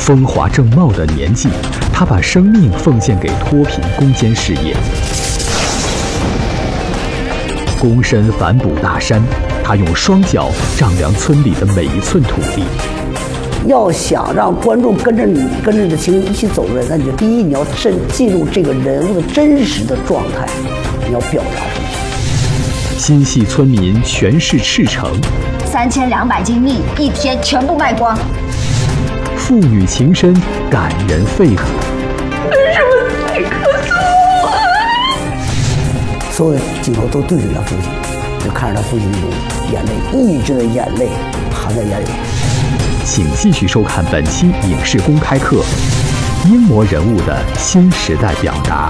风华正茂的年纪，他把生命奉献给脱贫攻坚事业，躬身反哺大山。他用双脚丈量村里的每一寸土地。 要想让观众跟着你、跟着你的情绪一起走的，那你就第一，你要记录这个人物的真实的状态，你要表达什么？ 心系村民全市赤诚 ，3200斤蜜一天全部卖光。 父女情深，感人肺腑。 为什么太可恶？ 所有的镜头都对着他父亲，就看着他父亲那种眼泪，抑制的眼泪含在眼里。 请继续收看本期影视公开课，英模人物的新时代表达。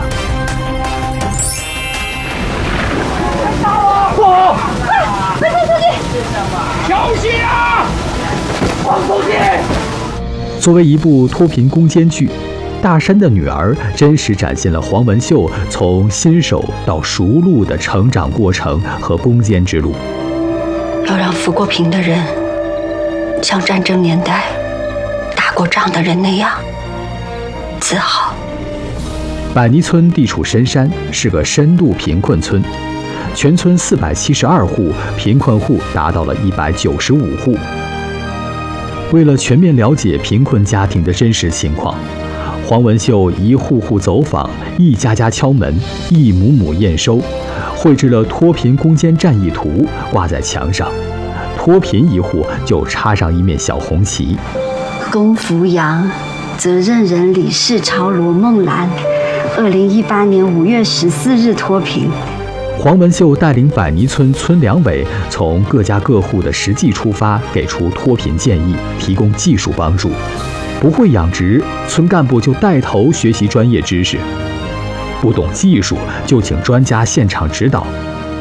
不好！ 快放出去！ 小心啊！放出去！ 作为一部脱贫攻坚剧，《大山的女儿》真实展现了黄文秀从新手到熟路的成长过程和攻坚之路。 要让扶过贫的人像战争年代打过仗的人那样自豪。 柏泥村地处深山，是个深度贫困村，全村472户，贫困户达到了195户。为了全面了解贫困家庭的真实情况，黄文秀一户户走访，一家家敲门，一亩亩验收，绘制了脱贫攻坚战役图，挂在墙上。脱贫一户就插上一面小红旗。 龚福阳，责任人李氏超罗梦兰，2018年5月14日脱贫。 黄文秀带领柏泥村村两委从各家各户的实际出发，给出脱贫建议，提供技术帮助。不会养殖，村干部就带头学习专业知识；不懂技术，就请专家现场指导。